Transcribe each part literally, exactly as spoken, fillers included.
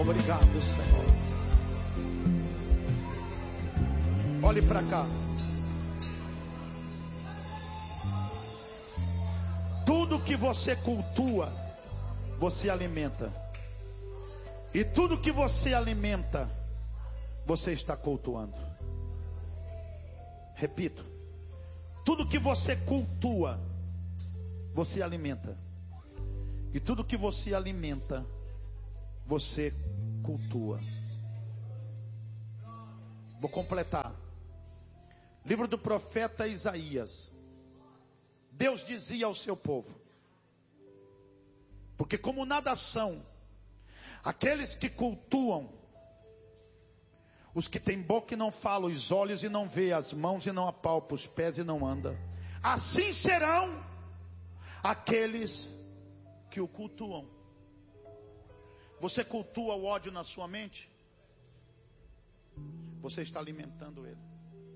Obrigado, Senhor. Olhe para cá. Tudo que você cultua, você alimenta. E tudo que você alimenta, você está cultuando. Repito. Tudo que você cultua, você alimenta. E tudo que você alimenta, você cultua. Vou completar. Livro do profeta Isaías. Deus dizia ao seu povo: porque como nada são aqueles que cultuam, os que têm boca e não falam, os olhos e não vê, as mãos e não apalpam, os pés e não andam, assim serão aqueles que o cultuam. Você cultua o ódio na sua mente? Você está alimentando ele.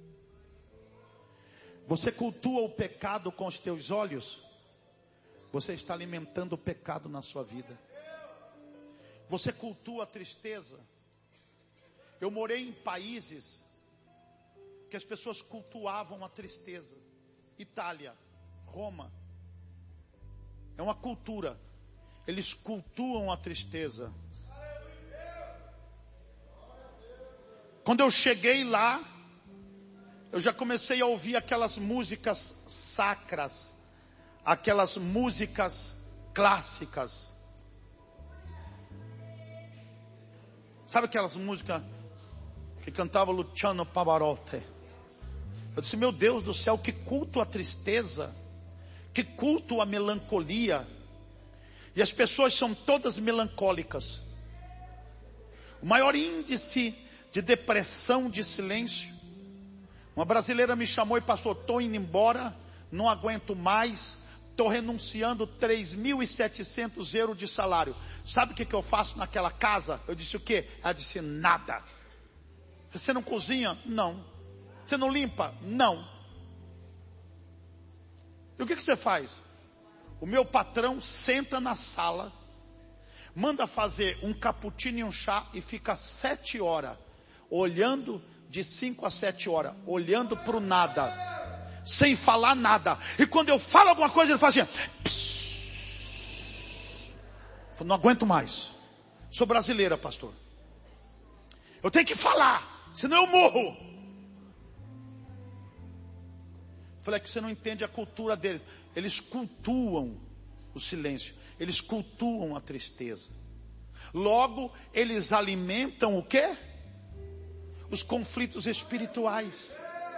Você cultua o pecado com os teus olhos? Você está alimentando o pecado na sua vida. Você cultua a tristeza? Eu morei em países que as pessoas cultuavam a tristeza. Itália, Roma. É uma cultura. Eles cultuam a tristeza. Quando eu cheguei lá, eu já comecei a ouvir aquelas músicas sacras, aquelas músicas clássicas. Sabe aquelas músicas que cantava Luciano Pavarotti? Eu disse, meu Deus do céu, que culto à tristeza, que culto à melancolia. E as pessoas são todas melancólicas. O maior índice de depressão de silêncio. Uma brasileira me chamou e passou, estou indo embora, não aguento mais, estou renunciando três mil e setecentos euros de salário. Sabe o que, que eu faço naquela casa? Eu disse o quê? Ela disse nada. Você não cozinha? Não. Você não limpa? Não. E o que, que você faz? O meu patrão senta na sala, manda fazer um cappuccino e um chá e fica sete horas olhando, de cinco a sete horas, olhando para o nada, sem falar nada. E quando eu falo alguma coisa, ele faz assim, psss. Eu não aguento mais. Sou brasileira, pastor. Eu tenho que falar, senão eu morro. Falei, é que você não entende a cultura deles. Eles cultuam o silêncio. Eles cultuam a tristeza. Logo, eles alimentam o quê? Os conflitos espirituais.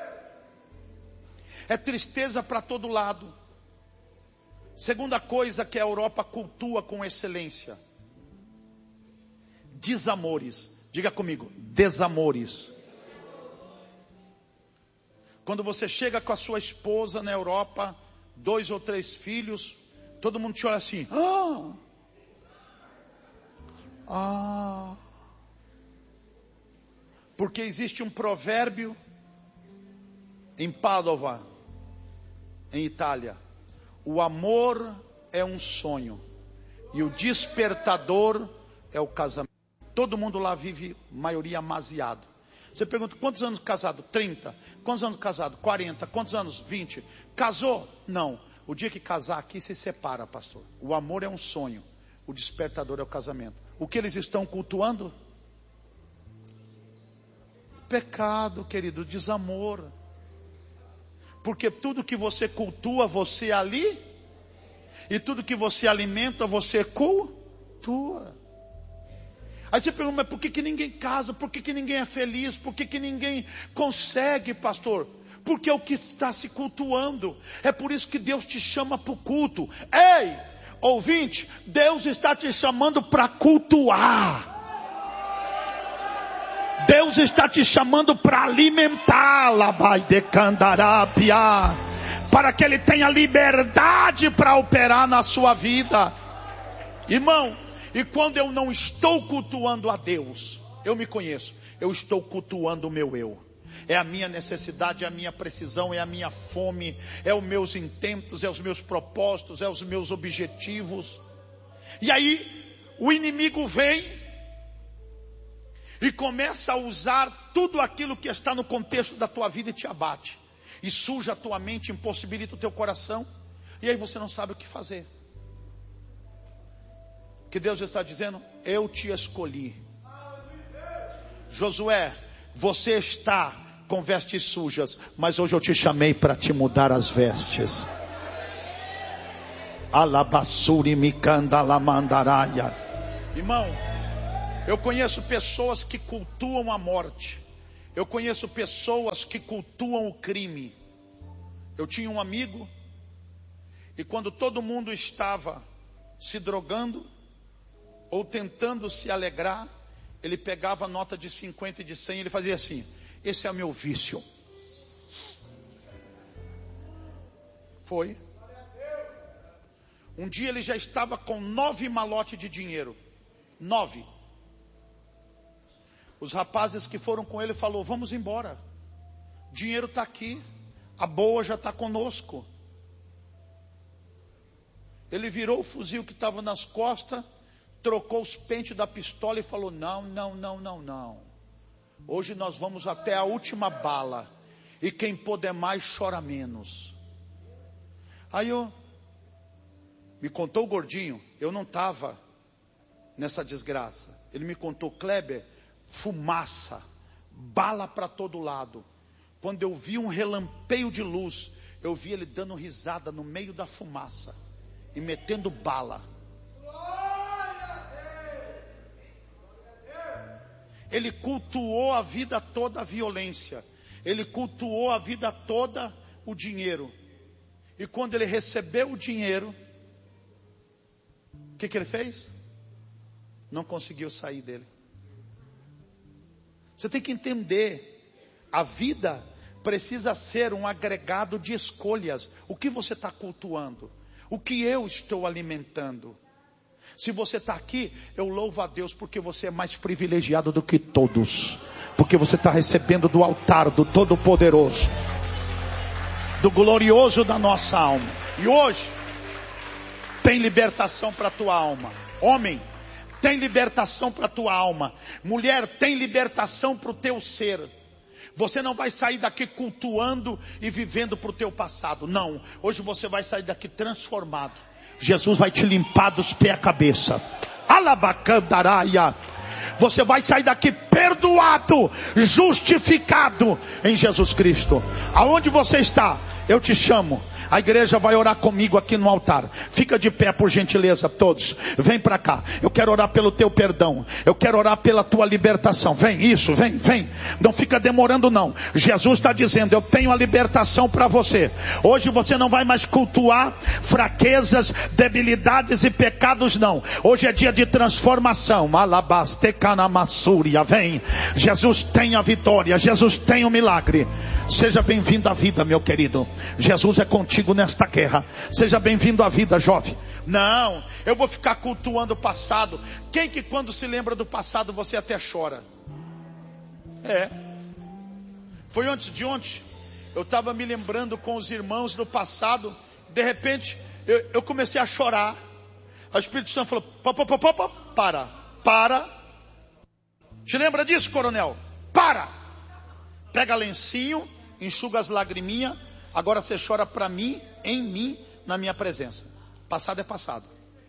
É tristeza para todo lado. Segunda coisa que a Europa cultua com excelência: desamores. Diga comigo, desamores. Quando você chega com a sua esposa na Europa, dois ou três filhos, todo mundo te olha assim. Ah. Ah. Porque existe um provérbio em Padova, em Itália. O amor é um sonho e o despertador é o casamento. Todo mundo lá vive, maioria amaziado. Você pergunta, quantos anos casado? trinta. Quantos anos casado? quarenta. Quantos anos? vinte. Casou? Não. O dia que casar aqui se separa, pastor. O amor é um sonho. O despertador é o casamento. O que eles estão cultuando? Pecado, querido, desamor. Porque tudo que você cultua, você ali. E tudo que você alimenta, você cultua. Aí você pergunta, mas por que, que ninguém casa? Por que, que ninguém é feliz? Por que, que ninguém consegue, pastor? Porque é o que está se cultuando. É por isso que Deus te chama para o culto. Ei, ouvinte, Deus está te chamando para cultuar. Deus está te chamando para alimentá-la, vai decandarapia, para que Ele tenha liberdade para operar na sua vida. Irmão, e quando eu não estou cultuando a Deus, eu me conheço, eu estou cultuando o meu eu. É a minha necessidade, é a minha precisão, é a minha fome, é os meus intentos, é os meus propósitos, é os meus objetivos. E aí, o inimigo vem E começa a usar tudo aquilo que está no contexto da tua vida e te abate. E suja a tua mente, impossibilita o teu coração. E aí você não sabe o que fazer. Que Deus está dizendo: eu te escolhi. Josué, você está com vestes sujas, mas hoje eu te chamei para te mudar as vestes. Alabassuri mikanda lamandaraia. Irmão, eu conheço pessoas que cultuam a morte. Eu conheço pessoas que cultuam o crime. Eu tinha um amigo, e quando todo mundo estava se drogando ou tentando se alegrar, ele pegava a nota de cinquenta e de cem e ele fazia assim: esse é o meu vício. Foi. Um dia ele já estava com nove malotes de dinheiro. Nove. Os rapazes que foram com ele falaram: vamos embora. O dinheiro está aqui. A boa já está conosco. Ele virou o fuzil que estava nas costas, trocou os pentes da pistola e falou: não, não, não, não, não. Hoje nós vamos até a última bala. E quem puder mais, chora menos. Aí eu... Me contou o gordinho, eu não estava nessa desgraça. Ele me contou: Kleber, fumaça, bala para todo lado. Quando eu vi um relampeio de luz, eu vi ele dando risada no meio da fumaça e metendo bala. Ele cultuou a vida toda a violência. Ele cultuou a vida toda o dinheiro. E quando ele recebeu o dinheiro, o que, que ele fez? Não conseguiu sair dele. Você tem que entender. A vida precisa ser um agregado de escolhas. O que você está cultuando? O que eu estou alimentando? Se você está aqui, eu louvo a Deus porque você é mais privilegiado do que todos. Porque você está recebendo do altar do Todo-Poderoso, do glorioso da nossa alma. E hoje tem libertação para a tua alma. Homem, tem libertação para a tua alma. Mulher, tem libertação para o teu ser. Você não vai sair daqui cultuando e vivendo para o teu passado. Não, hoje você vai sair daqui transformado. Jesus vai te limpar dos pés à cabeça. Alabacandaraia. Você vai sair daqui perdoado, justificado em Jesus Cristo. Aonde você está? Eu te chamo. A igreja vai orar comigo aqui no altar. Fica de pé, por gentileza, todos. Vem para cá. Eu quero orar pelo teu perdão. Eu quero orar pela tua libertação. Vem, isso, vem, vem. Não fica demorando não. Jesus está dizendo: eu tenho a libertação para você. Hoje você não vai mais cultuar fraquezas, debilidades e pecados, não. Hoje é dia de transformação. Alabastecanamassuria. Vem. Jesus tem a vitória. Jesus tem o milagre. Seja bem-vindo à vida, meu querido. Jesus é contigo nesta guerra. Seja bem-vindo à vida, jovem. Não, eu vou ficar cultuando o passado. Quem que quando se lembra do passado você até chora? É. Foi antes de ontem. Eu estava me lembrando com os irmãos do passado. De repente, eu, eu comecei a chorar. O Espírito Santo falou: pá, pá, pá, pá, pá, para, para. Te lembra disso, coronel? Para. Pega lencinho, enxuga as lagriminhas. Agora você chora para mim, em mim, na minha presença. Passado é passado.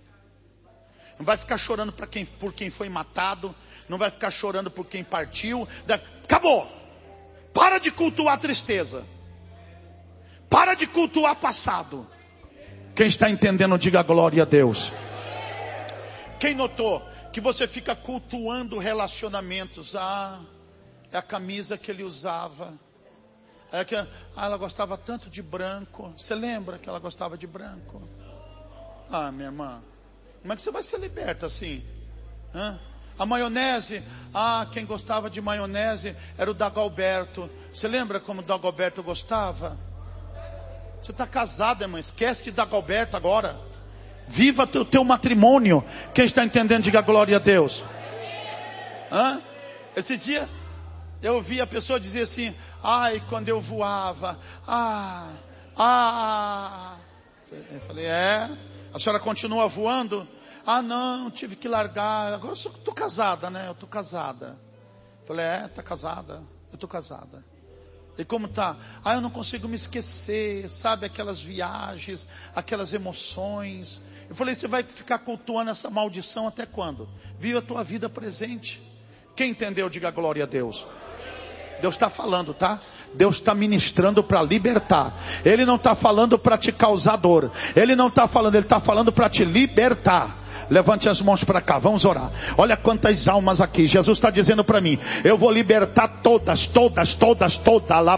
Não vai ficar chorando para quem, por quem foi matado. Não vai ficar chorando por quem partiu. Acabou. Para de cultuar a tristeza. Para de cultuar passado. Quem está entendendo, diga glória a Deus. Quem notou que você fica cultuando relacionamentos? Ah, é a camisa que ele usava. É que, ah, ela gostava tanto de branco. Você lembra que ela gostava de branco? Ah, minha irmã, como é que você vai ser liberta assim? Hã? A maionese, ah, quem gostava de maionese era o Dagoberto. Você lembra como o Dagoberto gostava? Você está casada, irmã, esquece de Dagoberto agora. Viva o teu matrimônio. Quem está entendendo, diga glória a Deus. Hã? Esse dia eu ouvi a pessoa dizer assim: ai, quando eu voava, ah, ah. Eu falei: é? A senhora continua voando? Ah, não, tive que largar. Agora eu estou casada, né? Eu estou casada. Falei, é, tá casada? Eu tô casada. E como tá? Ah, eu não consigo me esquecer, sabe, aquelas viagens, aquelas emoções. Eu falei, você vai ficar cultuando essa maldição até quando? Viva a tua vida presente. Quem entendeu, diga glória a Deus. Deus está falando, tá? Deus está ministrando para libertar. Ele não está falando para te causar dor. Ele não está falando, Ele está falando para te libertar. Levante as mãos para cá, vamos orar. Olha quantas almas aqui. Jesus está dizendo para mim, eu vou libertar todas, todas, todas, todas.